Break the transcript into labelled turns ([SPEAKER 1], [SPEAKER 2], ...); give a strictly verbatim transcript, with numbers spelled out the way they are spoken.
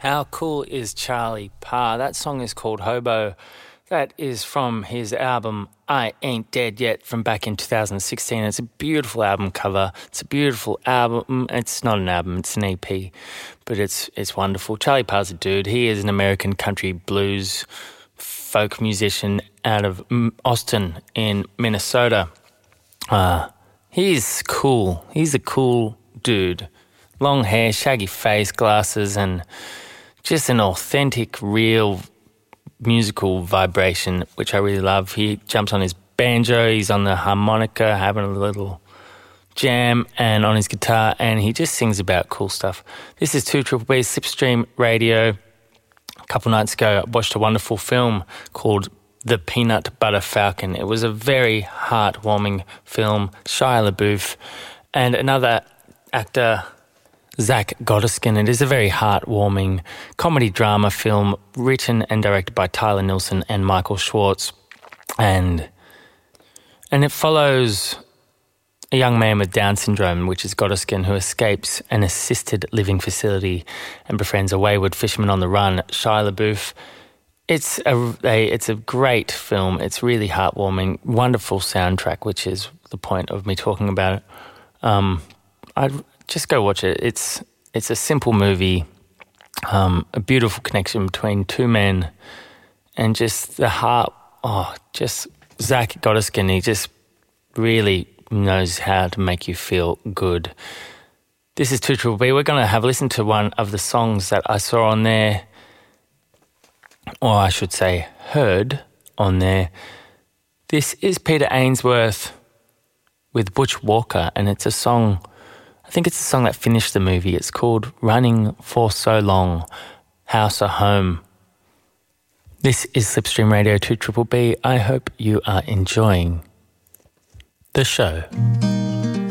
[SPEAKER 1] How cool is Charlie Parr? That song is called Hobo. That is from his album I Ain't Dead Yet from back in two thousand sixteen. It's a beautiful album cover. It's a beautiful album. It's not an album, it's an E P, but it's it's wonderful. Charlie Parr's a dude. He is an American country blues folk musician out of Austin in Minnesota. Uh, he's cool. He's a cool dude. Long hair, shaggy face, glasses, and just an authentic, real musical vibration, which I really love. He jumps on his banjo, he's on the harmonica, having a little jam, and on his guitar, and he just sings about cool stuff. This is two Triple B's Slipstream Radio. A couple nights ago, I watched a wonderful film called The Peanut Butter Falcon. It was a very heartwarming film. Shia LaBeouf and another actor, Zach Gotteskin. It is a very heartwarming comedy drama film written and directed by Tyler Nilsson and Michael Schwartz. And and it follows a young man with Down syndrome, which is Gotteskin, who escapes an assisted living facility and befriends a wayward fisherman on the run, Shia LaBeouf. It's a, a it's a great film. It's really heartwarming, wonderful soundtrack, which is the point of me talking about it. Um, I'd Just go watch it. It's it's a simple movie, um, a beautiful connection between two men, and just the heart. Oh, just Zach Gotteskin. He just really knows how to make you feel good. This is two Triple B. We're going to have a listen to one of the songs that I saw on there, or I should say, heard on there. This is Peter Ainsworth with Butch Walker, and it's a song. I think it's the song that finished the movie. It's called Running for So Long, House or Home. This is Slipstream Radio two Triple B. I hope you are enjoying the show.